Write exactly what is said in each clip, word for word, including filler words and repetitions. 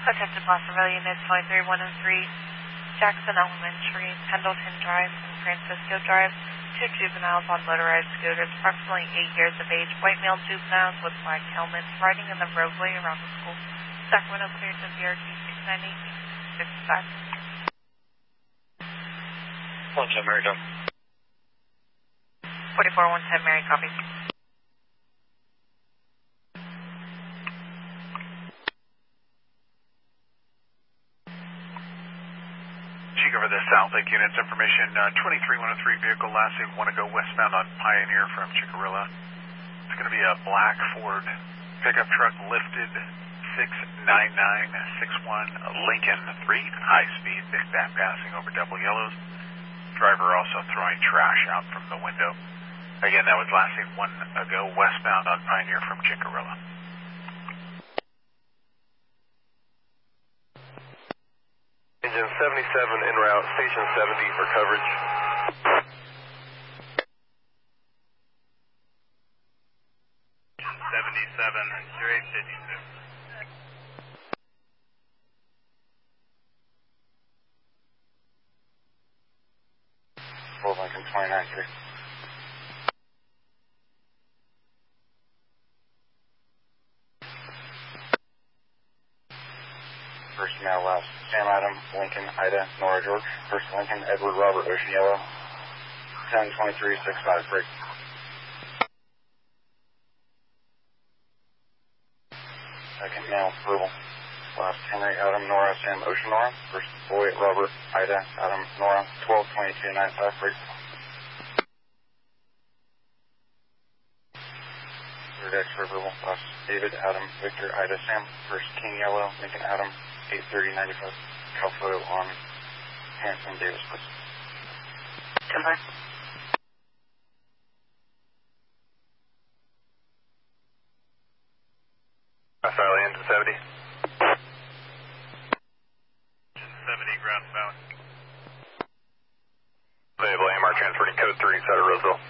Attempted loss of rail units twenty-three one oh three, Jackson Elementary, Pendleton Drive, and Francisco Drive. Two juveniles on motorized scooters, approximately eight years of age, white male juveniles with black helmets, riding in the roadway around the school. Sacramento cleared to V R T six nine eight six five. one ten Mary, John. forty-four one ten Mary, copy. Over the South Lake units information, uh, twenty-three one oh three vehicle last name want to go westbound on Pioneer from Chickarilla. It's going to be a black Ford pickup truck lifted six nine nine six one Lincoln three, high speed, big back passing over double yellows. Driver also throwing trash out from the window. Again, that was last seen one ago westbound on Pioneer from Chickarilla. Engine seventy-seven en route, station seventy for coverage. seventy-seven, zero eight fifty-six. Full Lincoln twenty-nine three. First male last, Sam Adam, Lincoln, Ida, Nora George. First Lincoln, Edward Robert, Ocean Yellow, ten twenty-three sixty-five, break. Second male, verbal. Last Henry, Adam, Nora, Sam, Ocean Nora. First boy, Robert, Ida, Adam, Nora, twelve twenty-two ninety-five, break. Third X-ray verbal. Last David, Adam, Victor, Ida, Sam. First King Yellow, Lincoln, Adam, eight thirty ninety-five, Calfoto on Hanson Davis, please. ten five. Charlie, engine seventy. Engine seventy, ground bound. Available A M R transferring code three inside of Roseville.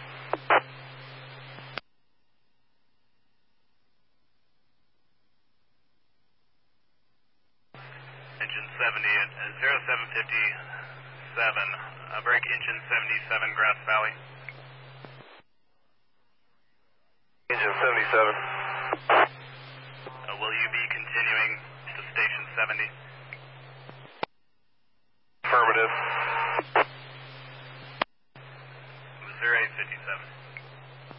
Engine seventy at zero seven fifty-seven. Uh, break engine seventy-seven, Grass Valley. Engine seventy-seven. Uh, will you be continuing to station seventy? Affirmative. zero eight fifty-seven.